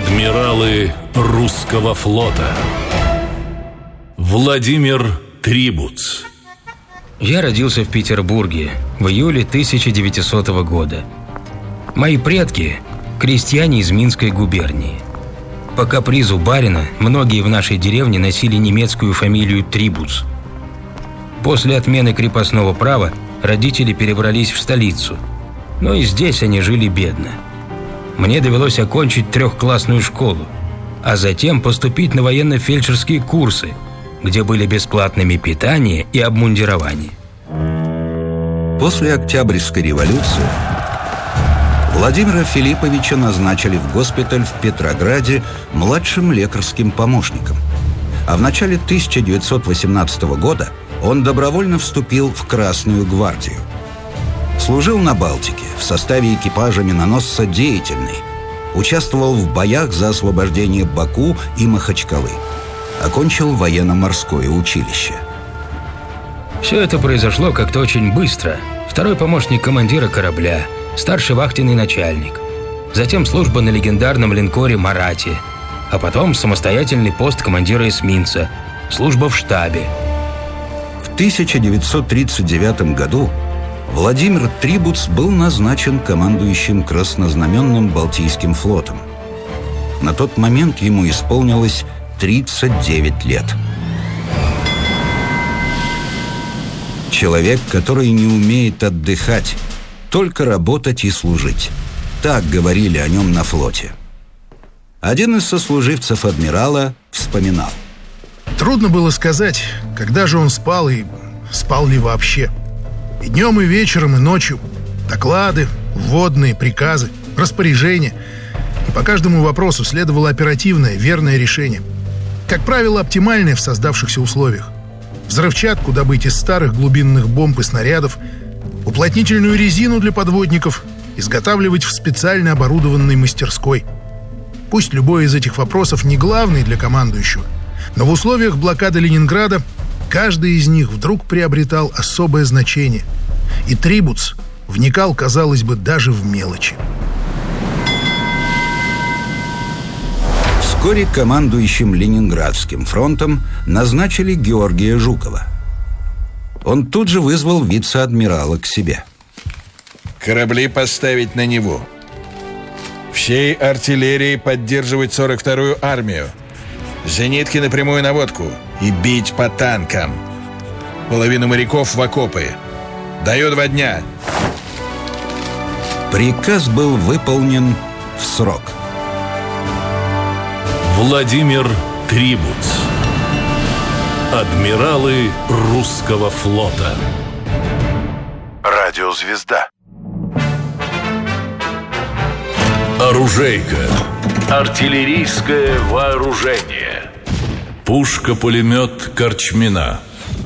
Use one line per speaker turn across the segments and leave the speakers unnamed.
Адмиралы русского флота. Владимир Трибуц.
Я родился в Петербурге в июле 1900 года. Мои предки – крестьяне из Минской губернии. По капризу барина многие в нашей деревне носили немецкую фамилию Трибуц. После отмены крепостного права родители перебрались в столицу, но и здесь они жили бедно. Мне довелось окончить 3-классную школу, а затем поступить на военно-фельдшерские курсы, где были бесплатными питание и обмундирование.
После Октябрьской революции Владимира Филипповича назначили в госпиталь в Петрограде младшим лекарским помощником. А в начале 1918 года он добровольно вступил в Красную гвардию. Служил на Балтике в составе экипажа миноносца «Деятельный». Участвовал в боях за освобождение Баку и Махачкалы. Окончил военно-морское училище.
Все это произошло как-то очень быстро. Второй помощник командира корабля, старший вахтенный начальник. Затем служба на легендарном линкоре «Марати». А потом самостоятельный пост командира эсминца, служба в штабе.
В 1939 году Владимир Трибуц был назначен командующим Краснознаменным Балтийским флотом. На тот момент ему исполнилось 39 лет. Человек, который не умеет отдыхать, только работать и служить. Так говорили о нем на флоте. Один из сослуживцев адмирала вспоминал:
трудно было сказать, когда же он спал и спал ли вообще. И днем, и вечером, и ночью доклады, вводные, приказы, распоряжения. И по каждому вопросу следовало оперативное, верное решение. Как правило, оптимальное в создавшихся условиях. Взрывчатку добыть из старых глубинных бомб и снарядов, уплотнительную резину для подводников изготавливать в специально оборудованной мастерской. Пусть любой из этих вопросов не главный для командующего, но в условиях блокады Ленинграда каждый из них вдруг приобретал особое значение. И Трибуц вникал, казалось бы, даже в мелочи.
Вскоре командующим Ленинградским фронтом назначили Георгия Жукова. Он тут же вызвал вице-адмирала к себе.
Корабли поставить на Неву. Всей артиллерии поддерживать 42-ю армию. Зенитки на прямую наводку и бить по танкам. Половину моряков в окопы. Даю 2 дня.
Приказ был выполнен в срок.
Владимир Трибуц. Адмиралы русского флота.
Радиозвезда.
Оружейка. Артиллерийское вооружение. Пушка-пулемет Корчмина.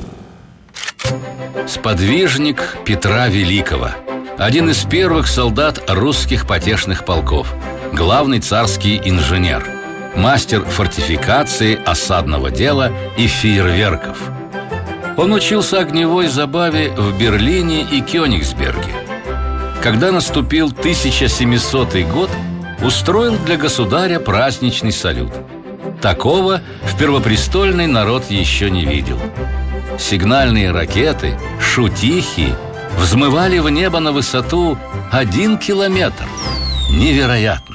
Сподвижник Петра Великого. Один из первых солдат русских потешных полков. Главный царский инженер. Мастер фортификации, осадного дела и фейерверков. Он учился огневой забаве в Берлине и Кёнигсберге. Когда наступил 1700 год, устроил для государя праздничный салют. Такого в Первопрестольный народ еще не видел. Сигнальные ракеты, шутихи взмывали в небо на высоту 1 километр. Невероятно!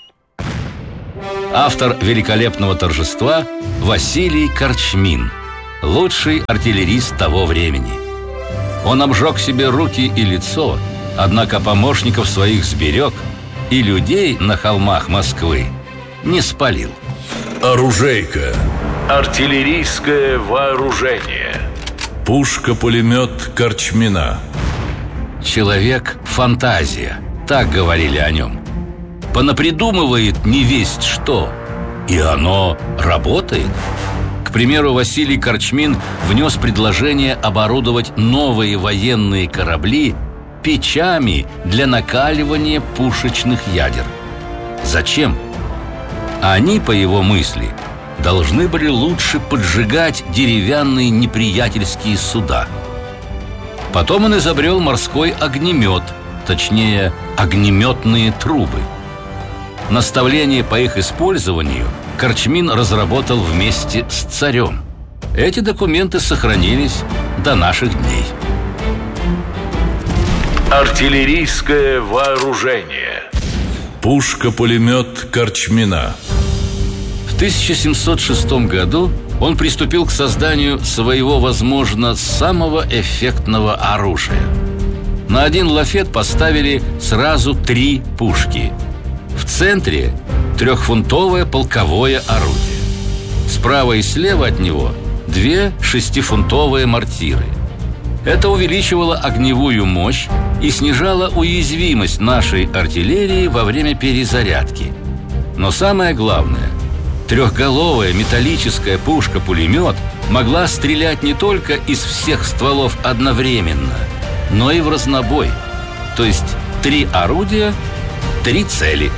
Автор великолепного торжества Василий Корчмин, лучший артиллерист того времени. Он обжег себе руки и лицо, однако помощников своих сберег и людей на холмах Москвы не спалил.
Оружейка. Артиллерийское вооружение. Пушка-пулемет Корчмина.
Человек-фантазия, так говорили о нем. Понапридумывает невесть что, и оно работает. К примеру, Василий Корчмин внес предложение оборудовать новые военные корабли печами для накаливания пушечных ядер. Зачем? Они, по его мысли, должны были лучше поджигать деревянные неприятельские суда. Потом он изобрел морской огнемет, точнее, огнеметные трубы. Наставления по их использованию Корчмин разработал вместе с царем. Эти документы сохранились до наших дней.
Артиллерийское вооружение. Пушка-пулемет Корчмина.
В 1706 году он приступил к созданию своего, возможно, самого эффектного оружия. На один лафет поставили сразу 3 пушки. В центре 3-фунтовое полковое орудие. Справа и слева от него 2 6-фунтовые мортиры. Это увеличивало огневую мощь и снижало уязвимость нашей артиллерии во время перезарядки. Но самое главное, 3-головая металлическая пушка-пулемет могла стрелять не только из всех стволов одновременно, но и в разнобой. То есть 3 орудия, 3 цели.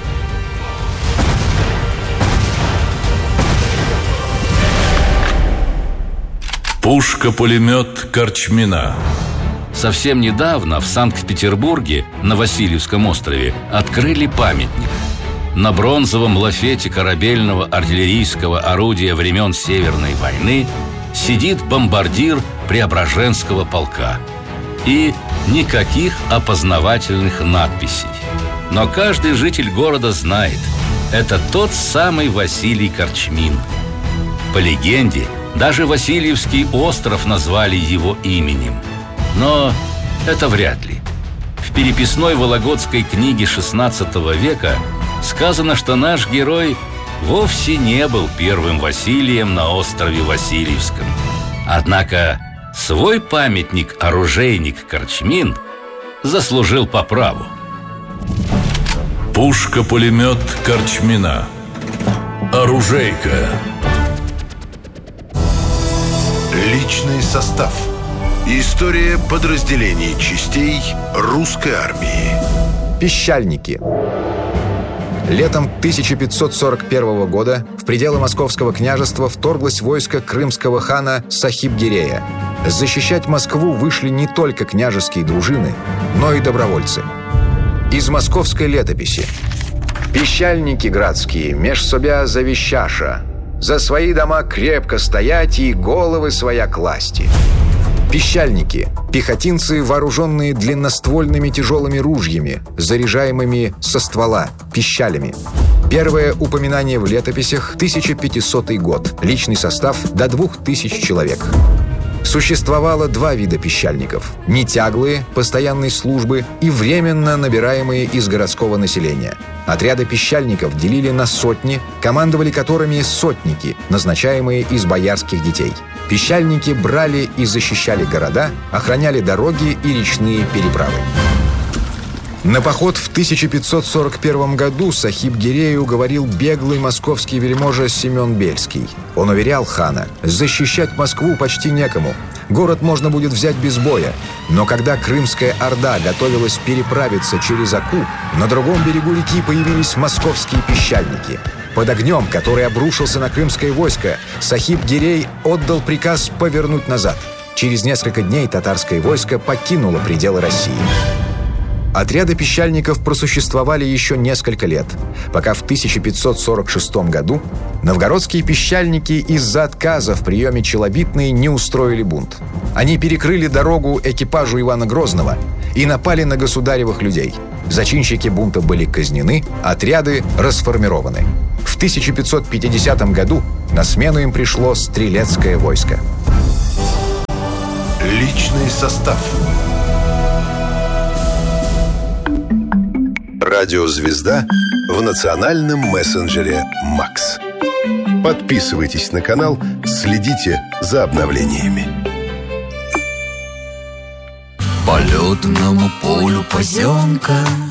Пушка-пулемет Корчмина.
Совсем недавно в Санкт-Петербурге на Васильевском острове открыли памятник. На бронзовом лафете корабельного артиллерийского орудия времен Северной войны сидит бомбардир Преображенского полка. И никаких опознавательных надписей. Но каждый житель города знает, это тот самый Василий Корчмин. По легенде, даже Васильевский остров назвали его именем. Но это вряд ли. В переписной вологодской книге XVI века сказано, что наш герой вовсе не был первым Василием на острове Васильевском. Однако свой памятник оружейник Корчмин заслужил по праву.
Пушка-пулемет Корчмина. Оружейка.
Личный состав. История подразделений частей русской армии.
Пищальники. Летом 1541 года в пределы Московского княжества вторглось войско крымского хана Сахиб-Гирея. Защищать Москву вышли не только княжеские дружины, но и добровольцы. Из московской летописи. «Пищальники градские, меж собя завещаша, за свои дома крепко стоять и головы своя класти». Пищальники – пехотинцы, вооруженные длинноствольными тяжелыми ружьями, заряжаемыми со ствола, пищалями. Первое упоминание в летописях – 1500 год. Личный состав – до 2000 человек. Существовало 2 вида пищальников – нетяглые, постоянной службы, и временно набираемые из городского населения. Отряды пищальников делили на сотни, командовали которыми сотники, назначаемые из боярских детей. Пищальники брали и защищали города, охраняли дороги и речные переправы. На поход в 1541 году Сахиб-Гирею говорил беглый московский вельможа Семен Бельский. Он уверял хана, защищать Москву почти некому. Город можно будет взять без боя. Но когда Крымская Орда готовилась переправиться через Аку, на другом берегу реки появились московские пищальники. Под огнем, который обрушился на крымское войско, Сахиб-Гирей отдал приказ повернуть назад. Через несколько дней татарское войско покинуло пределы России. Отряды пищальников просуществовали еще несколько лет, пока в 1546 году новгородские пищальники из-за отказа в приеме челобитной не устроили бунт. Они перекрыли дорогу экипажу Ивана Грозного и напали на государевых людей. Зачинщики бунта были казнены, отряды расформированы. В 1550 году на смену им пришло стрелецкое войско.
Личный состав. Радиозвезда в национальном мессенджере «Макс». Подписывайтесь на канал, следите за обновлениями.
По лётному полю поземка